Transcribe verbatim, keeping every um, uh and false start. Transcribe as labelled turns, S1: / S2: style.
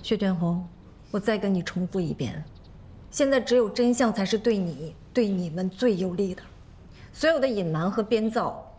S1: 薛天红，我再跟你重复一遍，现在只有真相才是对你、对你们最有利的。所有的隐瞒和编造，